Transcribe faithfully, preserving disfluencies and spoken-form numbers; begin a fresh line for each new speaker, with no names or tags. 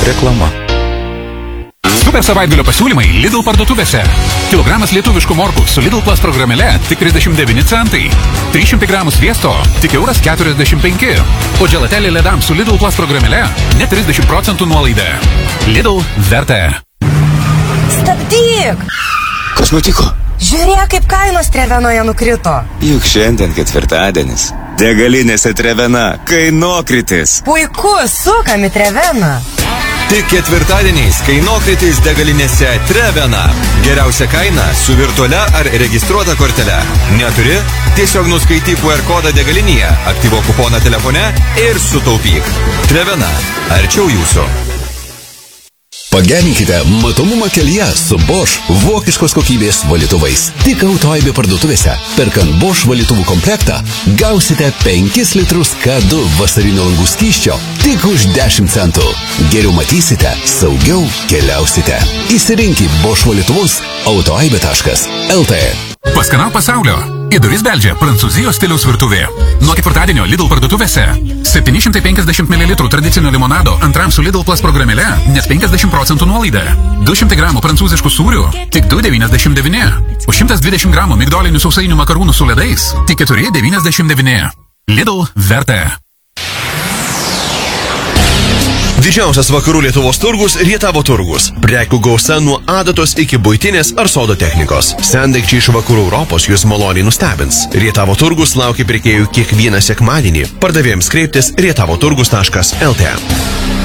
Reklama.
Super savaitgalio pasiūlymai Lidl parduotuvėse. Kilogramas lietuviškų morkų su Lidl Plus programėle tik trisdešimt devyni centai. trys šimtai gramų sviesto tik euras keturiasdešimt penki. O dželatelė ledams su Lidl Plus programėle net trisdešimt procentų nuolaida. Lidl vertė.
Stabdyk!
Kas nutiko?
Žiūrėk, kaip kainos Trevenoje nukrito.
Juk šiandien ketvirtadienis. Degalinėse Trevena kainokritis.
Puiku, sukam į Treveną.
Tik ketvirtadieniais kainokritis degalinėse Trevena. Geriausia kaina su virtualia ar registruota kortele. Neturi? Tiesiog nuskaityk Q R kodą degalinėje, aktyvuok kuponą telefone ir sutaupyk. Trevena. Arčiau jūsų.
Pagerinkite matomumą kelyje su Bosch vokiškos kokybės valytuvais. Tik Autoaibė parduotuvėse, perkant Bosch valytuvų komplektą, gausite penkis litrus K du vasarinio langų skysčio tik už dešimt centų. Geriau matysite, saugiau keliausite. Įsirinki Bosch valytuvus autoaibė taškas L T.
Paskanauk pasaulio. Į duris beldžia Prancūzijos stiliaus virtuvė. Nuo ketvirtadienio Lidl parduotuvėse septyni šimtai penkiasdešimt mililitrų tradicinio limonado antram su Lidl Plus programėle net penkiasdešimt procentų nuolaida. du šimtai gramų prancūziškų sūrių tik du devyniasdešimt devyni. Už šimtas dvidešimt gramų migdolinių sausainių makarūnų su ledais tik keturi devyniasdešimt devyni. Lidl vertė.
Didžiausias vakarų Lietuvos turgus Rietavo turgus. Prekių gausa nuo adatos iki buitinės ar sodo technikos. Sendaikčiai iš vakarų Europos jūs maloniai nustebins. Rietavo turgus laukia pirkėjų kiekvieną sekmadienį. Pardavėjams kreiptis rietavo turgus taškas L T.